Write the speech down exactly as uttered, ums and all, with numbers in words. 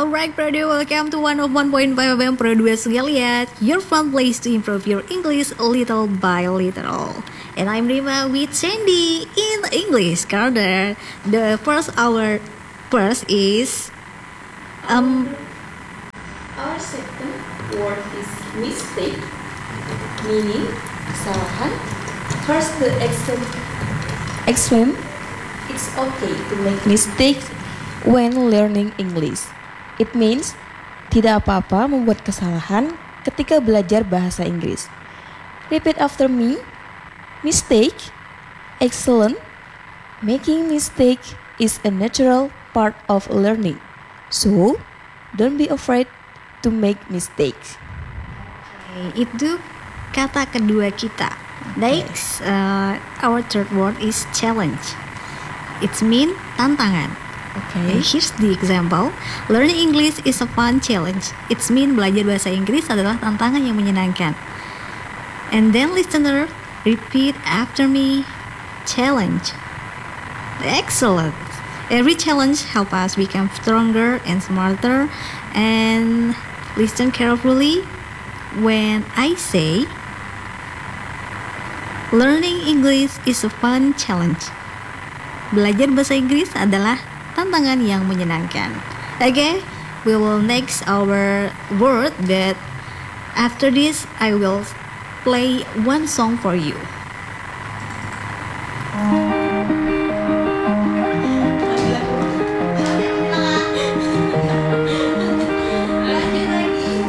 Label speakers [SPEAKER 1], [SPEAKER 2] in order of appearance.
[SPEAKER 1] Alright, Produ, welcome to one oh one point five F M Produ sekalian, your fun place to improve your English little by little. And I'm Rima with Sandy in English Corner. The first hour first is um
[SPEAKER 2] Our second word is mistake, meaning kesalahan. First, the extreme. Extreme. It's okay to make mistakes when learning English. It means tidak apa-apa membuat kesalahan ketika belajar bahasa Inggris. Repeat after me. Mistake, excellent. Making mistake is a natural part of learning. So, don't be afraid to make mistakes.
[SPEAKER 1] okay, itu kata kedua kita. Next, uh, our third word is challenge. It's mean tantangan.
[SPEAKER 2] Okay.
[SPEAKER 1] Here's the example. Learning English is a fun challenge. It's mean belajar bahasa Inggris adalah tantangan yang menyenangkan. And then listener, repeat after me. Challenge. Excellent. Every challenge help us become stronger and smarter. And listen carefully when I say learning English is a fun challenge. Belajar bahasa Inggris adalah tantangan yang menyenangkan. Okay, we will next our word, but after this I will play one song for you.